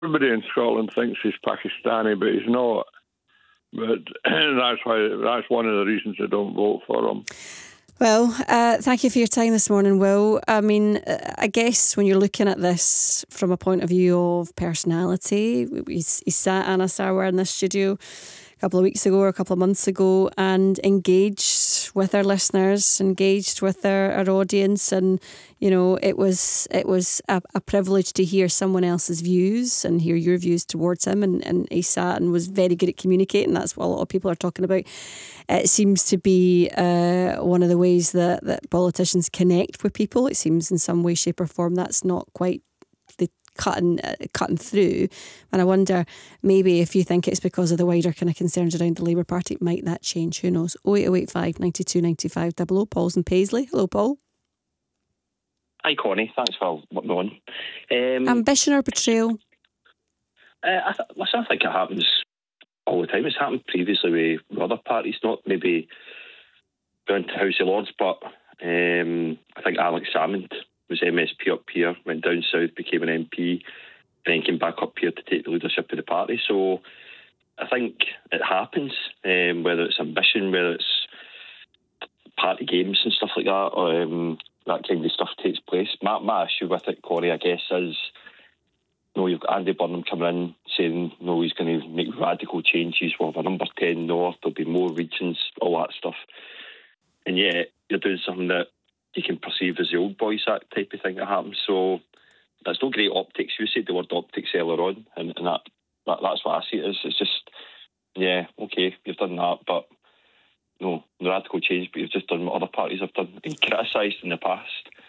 Everybody in Scotland thinks he's Pakistani, but he's not. But that's one of the reasons I don't vote for him. Well, thank you for your time this morning, Will. I mean, I guess when you're looking at this from a point of view of personality, he sat Anna Sarwar in this studio a couple of weeks ago or a couple of months ago and engaged with our listeners, engaged with our audience, and it was a privilege to hear someone else's views and hear your views towards him, and he sat and was very good at communicating. That's what a lot of people are talking about. It seems to be one of the ways that politicians connect with people. It seems in some way, shape or form that's not quite the cutting through, and I wonder maybe if you think it's because of the wider kind of concerns around the Labour Party, might that change? Who knows? 08085 92 95 00. Paul's in Paisley. Hello, Paul. Hi, Connie. Thanks for what we're on. Ambition or betrayal? I think it happens all the time. It's happened previously with other parties, not maybe going to House of Lords, but I think Alex Salmond was MSP up here, went down south, became an MP, and then came back up here to take the leadership of the party. So I think it happens, whether it's ambition, whether it's party games and stuff like that, that kind of stuff takes place. My issue with it, Corey, I guess, is you've got Andy Burnham coming in saying he's going to make radical changes. We'll have a number 10 north, there'll be more regions, all that stuff. And yet you're doing something that you can perceive as the old boys act type of thing that happens. So that's no great optics. You said the word optics earlier on, and that's what I see it as. It's just, okay, you've done that, but no radical change, but you've just done what other parties have done and criticised in the past.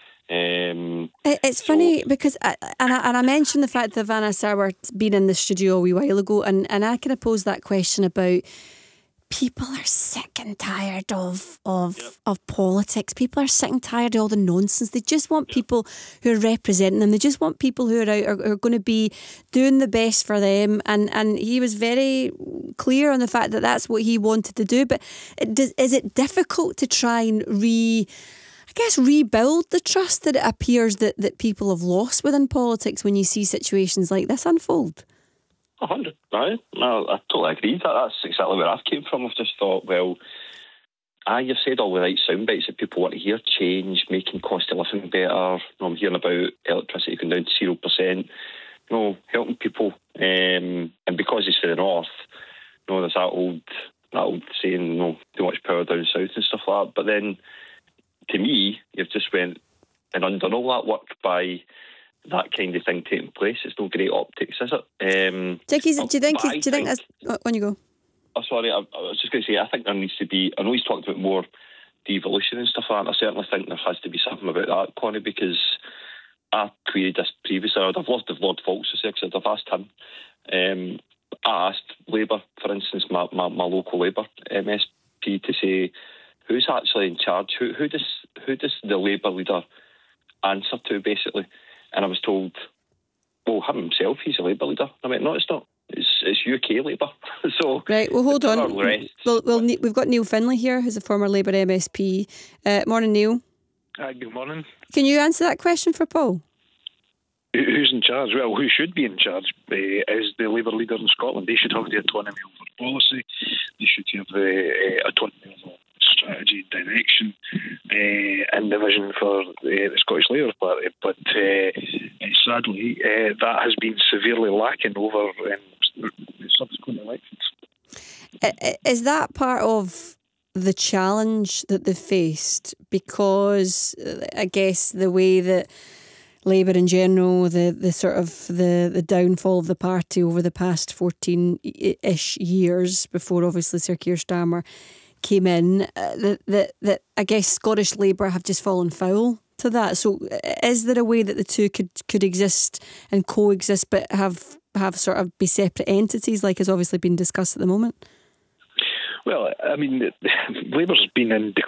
It's funny because I mentioned the fact that Anna Sarwar been in the studio a wee while ago, and I kind of posed that question about people are sick and tired of politics. People are sick and tired of all the nonsense. They just want people who are representing them. They just want people who are out are going to be doing the best for them. And he was very clear on the fact that that's what he wanted to do. But is it difficult to try and rebuild the trust that it appears that people have lost within politics when you see situations like this unfold? 100, right? No, I totally agree. That's exactly where I've came from. I've just thought, you've said all the right sound bites that people want to hear: change, making cost of living better. I'm hearing about electricity going down to 0%. Helping people, and because it's for the north, there's that old saying, too much power down south and stuff like that. But then, to me, you've just went and undone all that work by that kind of thing taking place. It's no great optics, is it? Dickie, do you think that's... On you go. Oh, sorry, I was just going to say, I think there needs to be... I know he's talked about more devolution and stuff like that, and I certainly think there has to be something about that, Connie, because I queried this previously. I've lost if Lord Fox was there, because I've asked him. I asked Labour, for instance, my local Labour MSP, to say, who's actually in charge? Who does the Labour leader answer to, basically? And I was told, him himself, he's a Labour leader. I mean, no, it's not. It's UK Labour. So right, well, hold on. We've got Neil Finlay here, who's a former Labour MSP. Morning, Neil. Hi, good morning. Can you answer that question for Paul? Who's in charge? Well, who should be in charge is the Labour leader in Scotland. They should have the autonomy over policy. They should have the autonomy over strategy, direction, and the vision for the Scottish Labour Party. But sadly, that has been severely lacking over subsequent elections. Is that part of the challenge that they've faced? Because I guess the way that Labour in general, the sort of the downfall of the party over the past 14-ish years before obviously Sir Keir Starmer came in, that I guess Scottish Labour have just fallen foul to that. So is there a way that the two could exist and coexist but have sort of be separate entities, like has obviously been discussed at the moment? Well, I mean, Labour's been in